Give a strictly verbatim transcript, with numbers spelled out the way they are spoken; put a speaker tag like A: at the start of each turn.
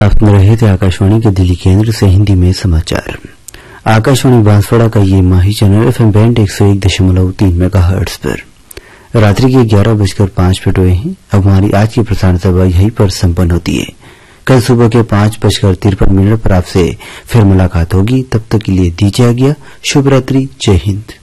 A: आप सुन रहे थे आकाशवाणी के दिल्ली केंद्र से हिंदी में समाचार। आकाशवाणी बांसवाड़ा का ये माही चैनल एफ एम बैंड एक सौ एक दशमलव तीन मेगाहर्ट्ज पर रात्रि के ग्यारह बजकर पांच मिनट हुए हैं। अब हमारी आज की प्रसारण सभा यहीं पर संपन्न होती है। कल सुबह के पांच बजकर तिरपन मिनट पर आपसे फिर मुलाकात होगी। तब तक के लिए दीजिए आज्ञा। शुभ रात्रि। जय हिंद।